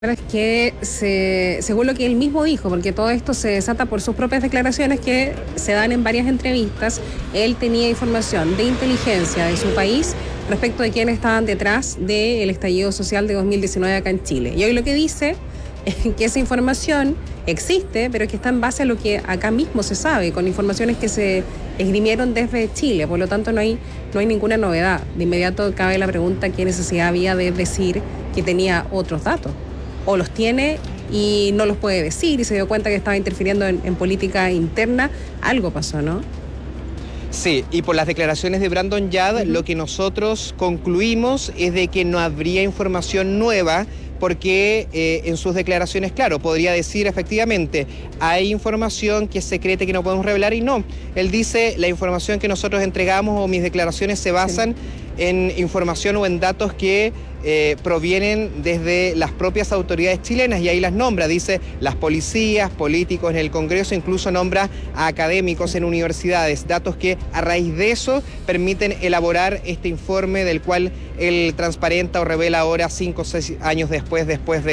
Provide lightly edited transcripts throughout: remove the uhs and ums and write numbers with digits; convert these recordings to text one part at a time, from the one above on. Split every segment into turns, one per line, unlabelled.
que según lo que él mismo dijo, porque todo esto se desata por sus propias declaraciones que se dan en varias entrevistas, él tenía información de inteligencia de su país respecto de quiénes estaban detrás del estallido social de 2019 acá en Chile. Y hoy lo que dice es que esa información existe, pero que está en base a lo que acá mismo se sabe, con informaciones que se esgrimieron desde Chile, por lo tanto no hay ninguna novedad. De inmediato cabe la pregunta: ¿qué necesidad había de decir que tenía otros datos? O los tiene y no los puede decir y se dio cuenta que estaba interfiriendo en política interna. Algo pasó, ¿no?
Sí, y por las declaraciones de Brandon Yad, lo que nosotros concluimos es de que no habría información nueva, porque en sus declaraciones, claro, podría decir efectivamente, hay información que es secreta y que no podemos revelar, y no. Él dice, la información que nosotros entregamos o mis declaraciones se basan en información o en datos que provienen desde las propias autoridades chilenas, y ahí las nombra, dice las policías, políticos en el Congreso, incluso nombra a académicos en universidades, datos que a raíz de eso permiten elaborar este informe del cual él transparenta o revela ahora 5 o 6 años después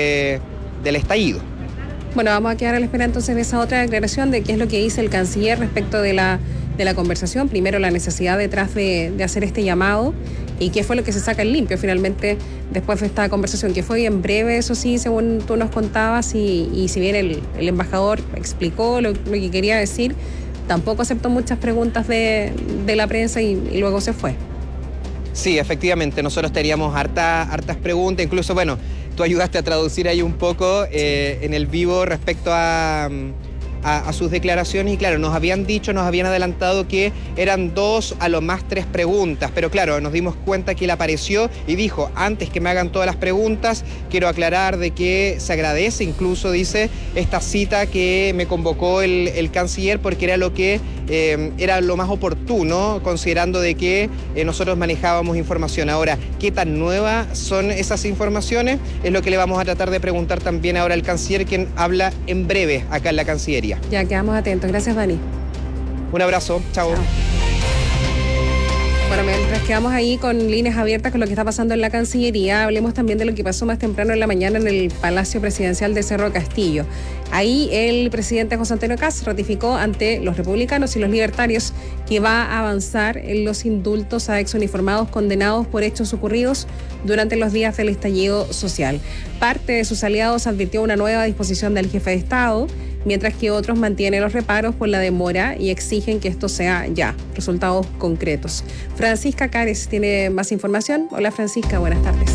del estallido.
Bueno, vamos a quedar a la espera entonces de esa otra declaración de qué es lo que dice el canciller respecto de la conversación. Primero, la necesidad detrás de hacer este llamado y qué fue lo que se saca en limpio finalmente después de esta conversación, que fue bien breve, eso sí, según tú nos contabas, y si bien el embajador explicó lo que quería decir, tampoco aceptó muchas preguntas de la prensa y luego se fue.
Sí, efectivamente, nosotros teníamos hartas preguntas, incluso, bueno, tú ayudaste a traducir ahí un poco en el vivo respecto a sus declaraciones, y claro, nos habían adelantado que eran 2, a lo más 3 preguntas, pero claro, nos dimos cuenta que él apareció y dijo, antes que me hagan todas las preguntas, quiero aclarar de que se agradece, incluso dice, esta cita que me convocó el canciller, porque era lo que era lo más oportuno, considerando de que nosotros manejábamos información. Ahora, ¿qué tan nuevas son esas informaciones? Es lo que le vamos a tratar de preguntar también ahora al canciller, quien habla en breve acá en la Cancillería.
Ya, quedamos atentos. Gracias, Dani.
Un abrazo. Chao.
Bueno, mientras quedamos ahí con líneas abiertas con lo que está pasando en la Cancillería, hablemos también de lo que pasó más temprano en la mañana en el Palacio Presidencial de Cerro Castillo. Ahí el presidente José Antonio Kast ratificó ante los republicanos y los libertarios que va a avanzar en los indultos a exuniformados condenados por hechos ocurridos durante los días del estallido social. Parte de sus aliados advirtió una nueva disposición del jefe de Estado, mientras que otros mantienen los reparos por la demora y exigen que esto sea ya, resultados concretos. Francisca Cares tiene más información. Hola, Francisca, buenas tardes.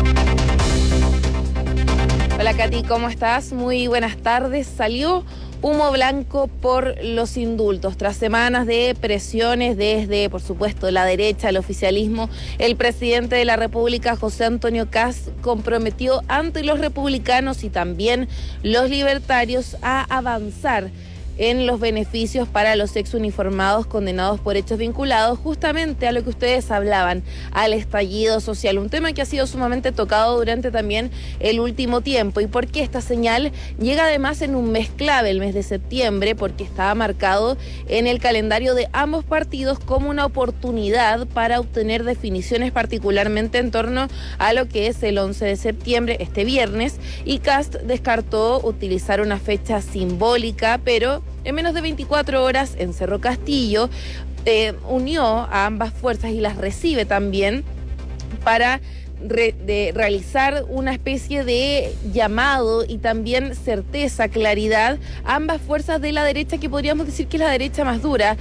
Hola, Katy, ¿cómo estás? Muy buenas tardes. Salió humo blanco por los indultos. Tras semanas de presiones desde, por supuesto, la derecha, el oficialismo, el presidente de la República, José Antonio Kast, comprometió ante los republicanos y también los libertarios a avanzar en los beneficios para los exuniformados condenados por hechos vinculados justamente a lo que ustedes hablaban, al estallido social, un tema que ha sido sumamente tocado durante también el último tiempo. ¿Y por qué esta señal llega además en un mes clave, el mes de septiembre? Porque estaba marcado en el calendario de ambos partidos como una oportunidad para obtener definiciones, particularmente en torno a lo que es el 11 de septiembre, este viernes, y Kast descartó utilizar una fecha simbólica, pero en menos de 24 horas en Cerro Castillo unió a ambas fuerzas y las recibe también para realizar una especie de llamado y también certeza, claridad a ambas fuerzas de la derecha, que podríamos decir que es la derecha más dura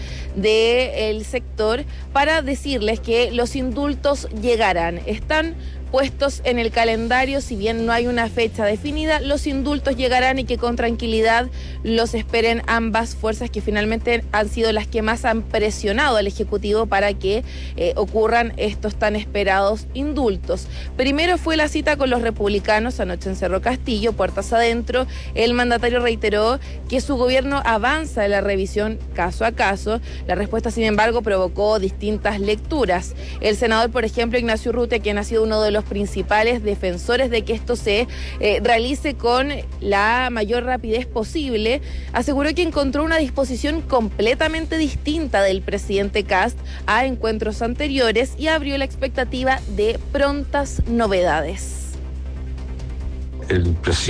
del sector, para decirles que los indultos llegarán. Están puestos en el calendario, si bien no hay una fecha definida, los indultos llegarán y que con tranquilidad los esperen ambas fuerzas, que finalmente han sido las que más han presionado al Ejecutivo para que ocurran estos tan esperados indultos. Primero fue la cita con los republicanos anoche en Cerro Castillo, puertas adentro. El mandatario reiteró que su gobierno avanza en la revisión caso a caso. La respuesta, sin embargo, provocó distintas lecturas. El senador, por ejemplo, Ignacio Urrutia, quien ha sido uno de los principales defensores de que esto se realice con la mayor rapidez posible, aseguró que encontró una disposición completamente distinta del presidente Kast a encuentros anteriores y abrió la expectativa de prontas novedades.
el presidente